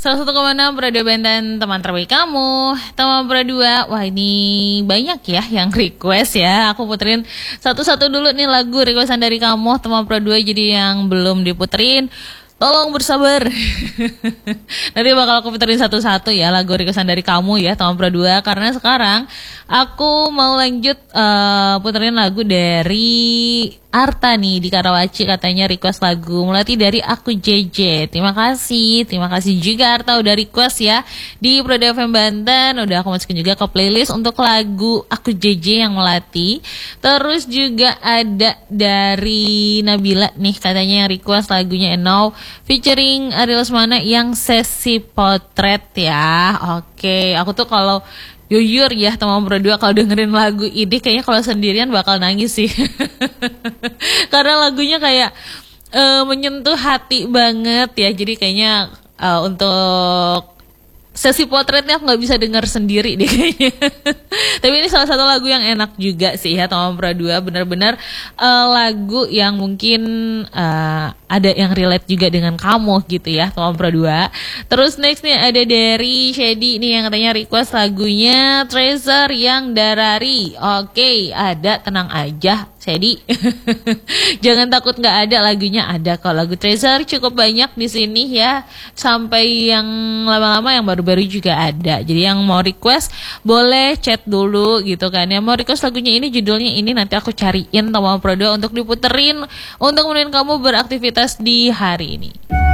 101,6 Radio Banten, teman terbaik kamu. Teman berdua, wah ini banyak ya yang request ya. Aku puterin satu-satu dulu nih lagu requestan dari kamu, teman berdua. Jadi yang belum diputerin, tolong bersabar. Nanti bakal aku puterin satu-satu ya lagu requestan dari kamu ya, teman berdua. Karena sekarang aku mau lanjut puterin lagu dari Arta nih di Karawaci, katanya request lagu Melati dari Aku JJ. Terima kasih juga Arta udah request ya di Proda FM Banten. Udah aku masukin juga ke playlist untuk lagu Aku JJ yang Melati. Terus juga ada dari Nabila nih, katanya yang request lagunya Enow featuring Ariel Lesmana yang Sesi Potret ya. Oke, aku tuh kalau jujur ya teman berdua, kalau dengerin lagu ini kayaknya kalau sendirian bakal nangis sih. Karena lagunya kayak menyentuh hati banget ya. Jadi kayaknya untuk Sesi Potretnya aku gak bisa denger sendiri deh kayaknya. Tapi ini salah satu lagu yang enak juga sih ya teman berdua. Benar-benar lagu yang mungkin ada yang relate juga dengan kamu gitu ya teman berdua. Terus next nih ada dari Shady nih yang katanya request lagunya Treasure yang Darari. Oke, ada, tenang aja Shady. Jangan takut nggak ada, lagunya ada kok. Lagu Treasure cukup banyak di sini ya. Sampai yang lama-lama yang baru-baru juga ada. Jadi yang mau request boleh chat dulu gitu kan ya. Mau request lagunya ini, judulnya ini, nanti aku cariin teman Prodo untuk diputerin untuk menemukan kamu beraktivitas di hari ini.